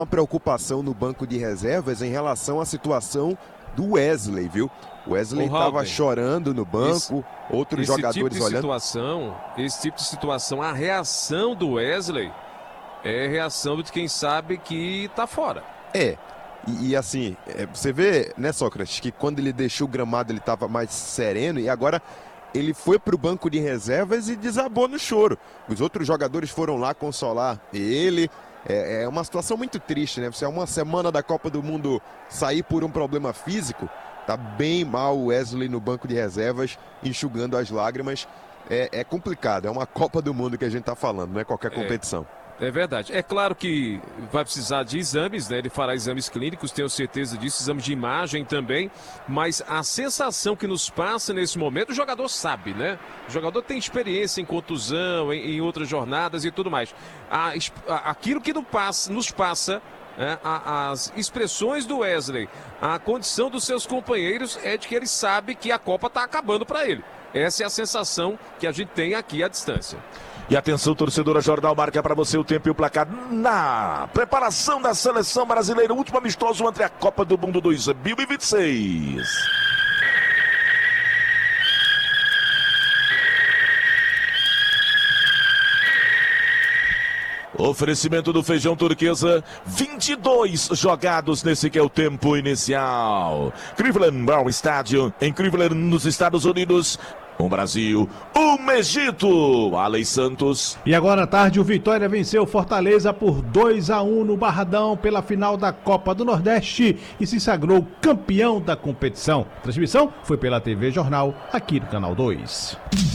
uma preocupação no banco de reservas em relação à situação do Wesley, viu? O Wesley estava chorando no banco, outros jogadores olhando. Esse tipo de situação, a reação do Wesley é reação de quem sabe que tá fora. E assim, você vê, né, Sócrates, que quando ele deixou o gramado ele estava mais sereno e agora ele foi para o banco de reservas e desabou no choro. Os outros jogadores foram lá consolar ele. É uma situação muito triste, né? Você é uma semana da Copa do Mundo sair por um problema físico, tá bem mal o Wesley no banco de reservas, enxugando as lágrimas. É complicado, é uma Copa do Mundo que a gente tá falando, não é qualquer competição. É verdade. É claro que vai precisar de exames, né? Ele fará exames clínicos, tenho certeza disso, exames de imagem também, mas a sensação que nos passa nesse momento, o jogador sabe, né? O jogador tem experiência em contusão, em outras jornadas e tudo mais. Aquilo que nos passa, né? As expressões do Wesley, a condição dos seus companheiros é de que ele sabe que a Copa está acabando para ele. Essa é a sensação que a gente tem aqui à distância. E atenção, torcedora, Jornal marca para você o tempo e o placar na preparação da seleção brasileira. Último amistoso entre a Copa do Mundo 2026. Oferecimento do Feijão Turquesa, 22 jogados nesse que é o tempo inicial. Cleveland Brown Stadium, em Cleveland, nos Estados Unidos. Um Brasil, um Egito, Alei Santos. E agora à tarde o Vitória venceu Fortaleza por 2-1 no Barradão pela final da Copa do Nordeste e se sagrou campeão da competição. A transmissão foi pela TV Jornal, aqui no Canal 2.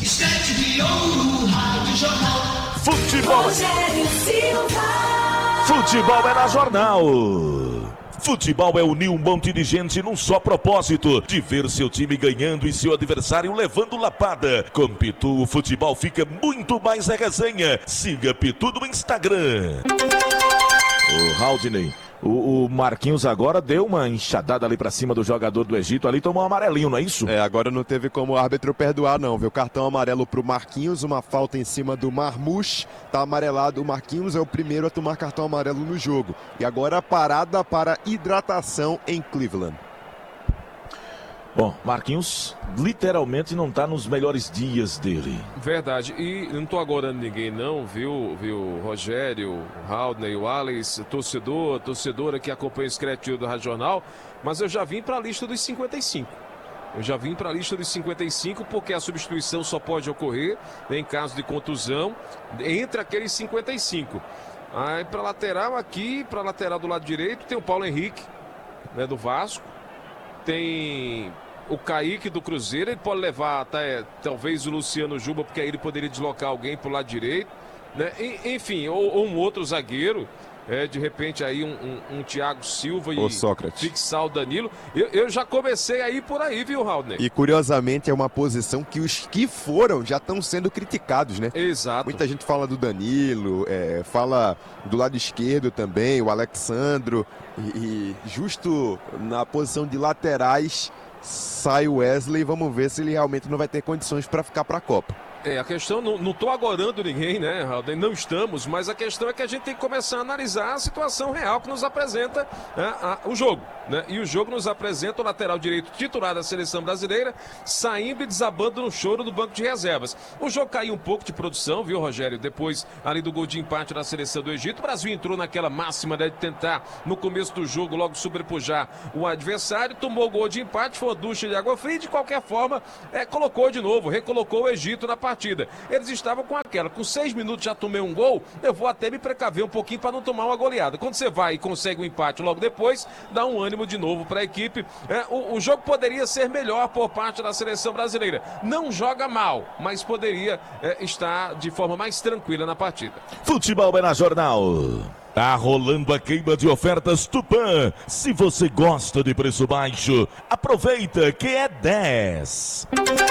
Futebol é na Jornal. Futebol é unir um monte de gente num só propósito, de ver seu time ganhando e seu adversário levando lapada. Com Pitu, o futebol fica muito mais resenha. Siga Pitu no Instagram. O Haldney, o Marquinhos agora deu uma enxadada ali pra cima do jogador do Egito, ali tomou um amarelinho, não é isso? Agora não teve como o árbitro perdoar não, viu? Cartão amarelo pro Marquinhos, uma falta em cima do Marmoush, tá amarelado. O Marquinhos é o primeiro a tomar cartão amarelo no jogo. E agora parada para hidratação em Cleveland. Bom, Marquinhos literalmente não tá nos melhores dias dele. Verdade, e não tô agorando ninguém não, viu Rogério, o Haldney, o Alex, torcedora que acompanha esse criativo do Rádio Jornal, mas eu já vim para a lista dos 55. Porque a substituição só pode ocorrer em caso de contusão entre aqueles 55. Aí para lateral aqui, para lateral do lado direito, tem o Paulo Henrique, né, do Vasco. Tem o Kaique do Cruzeiro, ele pode levar até talvez o Luciano Juba, porque aí ele poderia deslocar alguém para o lado direito, né? Enfim, ou um outro zagueiro, de repente aí um Thiago Silva e fixar o Danilo. Eu já comecei a ir por aí, viu, Haldney? E curiosamente é uma posição que os que foram já estão sendo criticados, né? Exato. Muita gente fala do Danilo, fala do lado esquerdo também, o Alexandro, e justo na posição de laterais sai o Wesley. Vamos ver se ele realmente não vai ter condições para ficar para a Copa. A questão, não estou agorando ninguém, né, Haldney? Não estamos, mas a questão é que a gente tem que começar a analisar a situação real que nos apresenta, né, o jogo, né? E o jogo nos apresenta o lateral direito titular da seleção brasileira saindo e desabando no choro do banco de reservas. O jogo caiu um pouco de produção, viu, Rogério? Depois ali do gol de empate da seleção do Egito, o Brasil entrou naquela máxima, né, de tentar no começo do jogo logo sobrepujar o adversário, tomou o gol de empate, foi uma ducha de água fria e de qualquer forma colocou de novo, recolocou o Egito na partida. Eles estavam com aquela, com 6 minutos já tomei um gol, eu vou até me precaver um pouquinho para não tomar uma goleada. Quando você vai e consegue um empate logo depois, dá um ânimo de novo para a equipe. O jogo poderia ser melhor por parte da seleção brasileira. Não joga mal, mas poderia estar de forma mais tranquila na partida. Futebol é na Jornal. Tá rolando a queima de ofertas Tupã. Se você gosta de preço baixo, aproveita que é 10.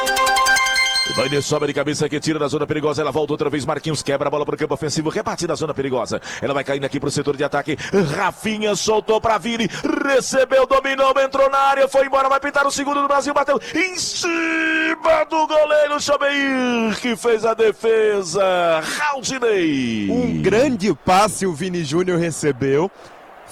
Vai sobe de cabeça que tira da zona perigosa, ela volta outra vez, Marquinhos quebra a bola pro campo ofensivo, rebate da zona perigosa, ela vai caindo aqui pro setor de ataque, Rafinha soltou pra Vini, recebeu, dominou, entrou na área, foi embora, vai pintar o segundo do Brasil, bateu em cima do goleiro Chomeir, que fez a defesa, Haldney. Um grande passe o Vini Júnior recebeu,